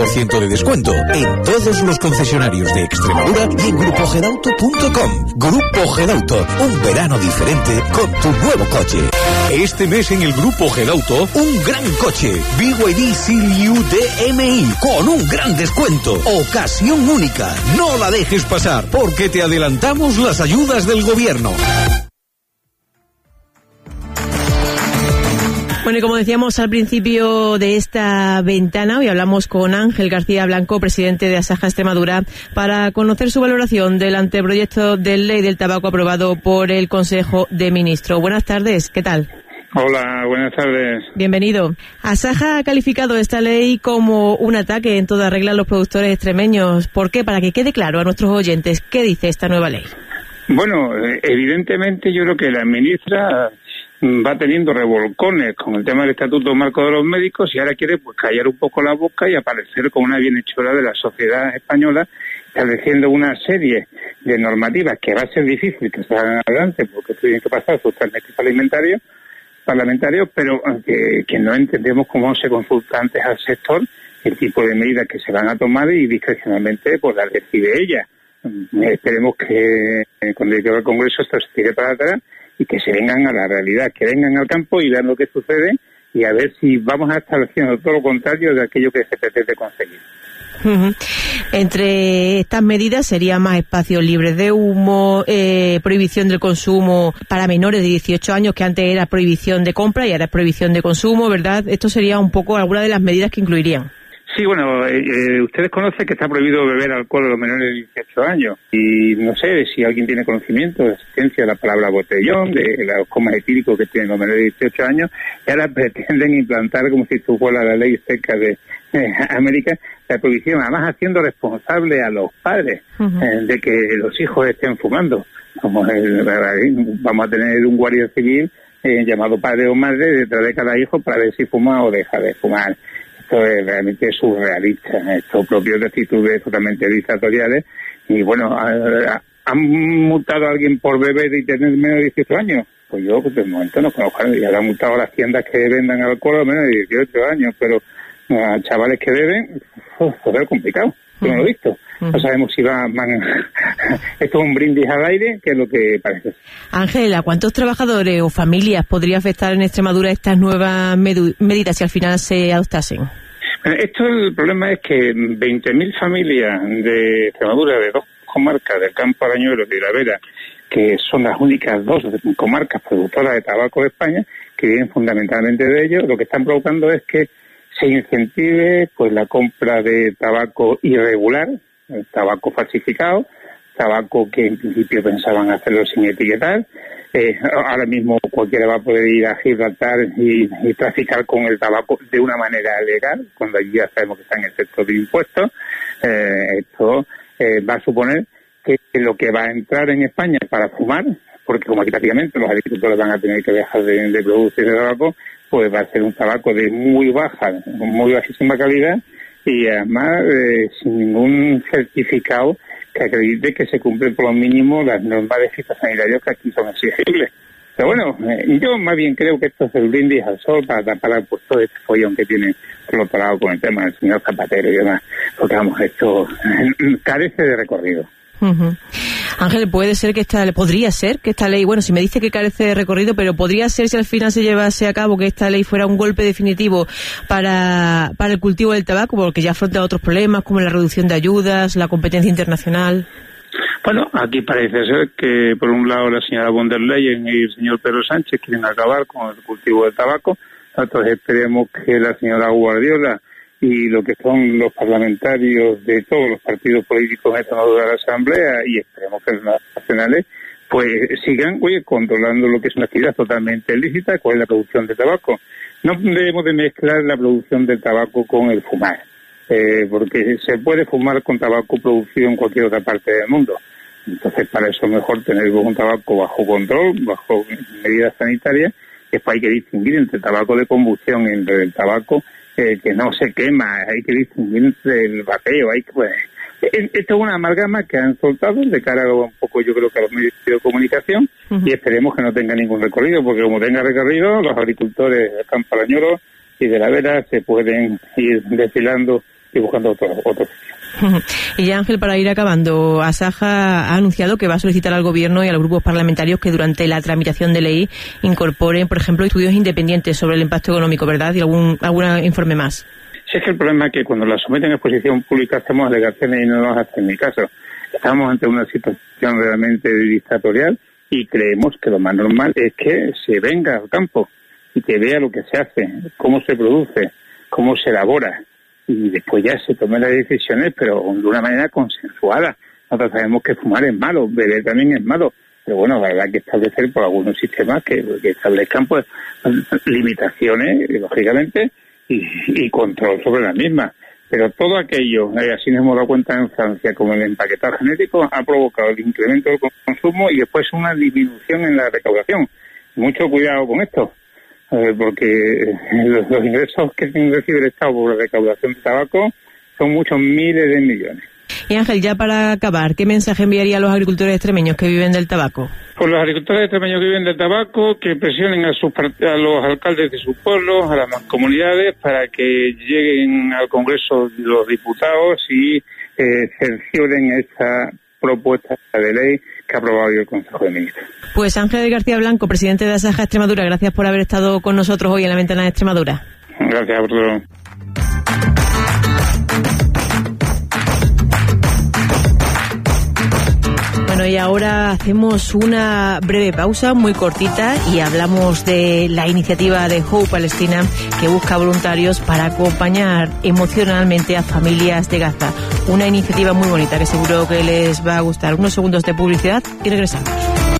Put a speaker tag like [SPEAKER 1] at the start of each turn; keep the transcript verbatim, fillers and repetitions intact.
[SPEAKER 1] por ciento de descuento en todos los concesionarios de Extremadura y en grupo gedauto punto com. Grupo Gedauto, un verano diferente con tu nuevo coche. Este mes en el Grupo Gedauto, un gran coche. B Y D Seal U D M I con un gran descuento. Ocasión única. No la dejes pasar porque te adelantamos las ayudas del gobierno.
[SPEAKER 2] Bueno, y como decíamos al principio de esta ventana, hoy hablamos con Ángel García Blanco, presidente de Asaja Extremadura, para conocer su valoración del anteproyecto de ley del tabaco aprobado por el Consejo de Ministros. Buenas tardes, ¿qué tal?
[SPEAKER 3] Hola, buenas tardes.
[SPEAKER 2] Bienvenido. Asaja ha calificado esta ley como un ataque en toda regla a los productores extremeños. ¿Por qué? Para que quede claro a nuestros oyentes, ¿qué dice esta nueva ley?
[SPEAKER 3] Bueno, evidentemente yo creo que la ministra va teniendo revolcones con el tema del Estatuto Marco de los Médicos y ahora quiere pues callar un poco la boca y aparecer como una bienhechora de la sociedad española, estableciendo una serie de normativas que va a ser difícil que salgan adelante porque tienen que pasar sus trámites alimentarios, parlamentarios, pero que, que no entendemos cómo se consulta antes al sector el tipo de medidas que se van a tomar y discrecionalmente pues las decide ella. Esperemos que cuando llegue al Congreso esto se tire para atrás y que se vengan a la realidad, que vengan al campo y vean lo que sucede y a ver si vamos a estar haciendo todo lo contrario de aquello que se pretende conseguir.
[SPEAKER 2] Uh-huh. Entre estas medidas sería más espacios libres de humo, eh, prohibición del consumo para menores de dieciocho años, que antes era prohibición de compra y ahora es prohibición de consumo, ¿verdad? Esto sería un poco alguna de las medidas que incluirían.
[SPEAKER 3] Sí, bueno, eh, eh, ustedes conocen que está prohibido beber alcohol a los menores de dieciocho años y no sé si alguien tiene conocimiento de la existencia de la palabra botellón, de los comas etílicos que tienen los menores de dieciocho años, y ahora pretenden implantar como si esto fuera la ley seca de eh, América, la prohibición, además haciendo responsable a los padres uh-huh. eh, de que los hijos estén fumando. Como el, vamos a tener un guardia civil eh, llamado padre o madre detrás de cada hijo para ver si fuma o deja de fumar. Esto es realmente surrealista, esto propio de actitudes totalmente dictatoriales y bueno, ¿han multado a alguien por beber y tener menos de dieciocho años? Pues yo de momento no conozco, y han multado a las tiendas que vendan alcohol a menos de dieciocho años, pero a chavales que beben, pues es complicado, yo no lo he visto. No sabemos si va, van, esto es un brindis al aire, que es lo que parece.
[SPEAKER 2] Ángel, ¿a cuántos trabajadores o familias podría afectar en Extremadura estas nuevas medu- medidas si al final se adoptasen?
[SPEAKER 3] Esto, el problema es que veinte mil familias de Extremadura, de dos comarcas, del Campo Arañuelo y de la Vera, que son las únicas dos comarcas productoras de tabaco de España, que viven fundamentalmente de ello, lo que están provocando es que se incentive pues la compra de tabaco irregular, tabaco falsificado, tabaco que en principio pensaban hacerlo sin etiquetar. Eh, ahora mismo cualquiera va a poder ir a Gibraltar y, y traficar con el tabaco de una manera legal, cuando allí ya sabemos que está en excepto de impuestos. Eh, esto eh, va a suponer que lo que va a entrar en España para fumar, porque como aquí prácticamente los agricultores van a tener que dejar de, de producir el tabaco, pues va a ser un tabaco de muy baja, muy bajísima calidad y además eh, sin ningún certificado que acredite que se cumplen por lo mínimo las normas de fitosanitarios que aquí son exigibles. Pero bueno, eh, yo más bien creo que esto es el brindis al sol para tapar pues, todo este follón que tiene por otro lado con el tema del señor Zapatero y demás, porque vamos, esto eh, carece de recorrido.
[SPEAKER 2] Uh-huh. Ángel, puede ser que esta podría ser que esta ley, bueno, si me dice que carece de recorrido, pero podría ser si al final se llevase a cabo que esta ley fuera un golpe definitivo para, para el cultivo del tabaco, porque ya afronta otros problemas como la reducción de ayudas, la competencia internacional.
[SPEAKER 3] Bueno, aquí parece ser que por un lado la señora von der Leyen y el señor Pedro Sánchez quieren acabar con el cultivo del tabaco, entonces esperemos que la señora Guardiola y lo que son los parlamentarios de todos los partidos políticos en esta nueva asamblea y esperemos que las nacionales pues sigan oye, controlando lo que es una actividad totalmente ilícita, cuál es la producción de tabaco. No debemos de mezclar la producción del tabaco con el fumar, eh, porque se puede fumar con tabaco producido en cualquier otra parte del mundo. Entonces para eso es mejor tener un tabaco bajo control, bajo medidas sanitarias, y después hay que distinguir entre tabaco de combustión y entre el tabaco Eh, que no se quema, hay que distinguir el vapeo, hay que, pues, esto es una amalgama que han soltado de cara a un poco yo creo que a los medios de comunicación uh-huh. y esperemos que no tenga ningún recorrido, porque como tenga recorrido los agricultores del Campo Arañuelo y de la Vera se pueden ir desfilando y buscando otro, otro sitio.
[SPEAKER 2] Y ya, Ángel, para ir acabando, Asaja ha anunciado que va a solicitar al Gobierno y a los grupos parlamentarios que durante la tramitación de ley incorporen, por ejemplo, estudios independientes sobre el impacto económico, ¿verdad? Y algún, algún informe más.
[SPEAKER 3] Si es que el problema es que cuando la someten a exposición pública hacemos alegaciones y no nos hacen ni caso. Estamos ante una situación realmente dictatorial y creemos que lo más normal es que se venga al campo y que vea lo que se hace, cómo se produce, cómo se elabora, y después ya se tomen las decisiones, pero de una manera consensuada. Nosotros sabemos que fumar es malo, beber también es malo, pero bueno, habrá que establecer por algunos sistemas que, que establezcan pues limitaciones, lógicamente, y, y control sobre las mismas. Pero todo aquello, eh, así nos hemos dado cuenta en Francia, como el empaquetado genético, ha provocado el incremento del consumo y después una disminución en la recaudación. Mucho cuidado con esto, eh, porque los, los ingresos que recibe el Estado por la recaudación de tabaco son muchos miles de millones.
[SPEAKER 2] Y Ángel, ya para acabar, ¿qué mensaje enviaría a los agricultores extremeños que viven del tabaco?
[SPEAKER 3] Pues los agricultores extremeños que viven del tabaco, que presionen a, sus, a los alcaldes de sus pueblos, a las mancomunidades, para que lleguen al Congreso los diputados y eh, cercioren esta propuesta de ley que ha aprobado hoy el Consejo de Ministros.
[SPEAKER 2] Pues Ángel García Blanco, presidente de Asaja Extremadura, gracias por haber estado con nosotros hoy en La Ventana de Extremadura.
[SPEAKER 3] Gracias a vosotros.
[SPEAKER 2] Bueno, y ahora hacemos una breve pausa muy cortita y hablamos de la iniciativa de Hope Palestina, que busca voluntarios para acompañar emocionalmente a familias de Gaza. Una iniciativa muy bonita que seguro que les va a gustar. Unos segundos de publicidad y regresamos.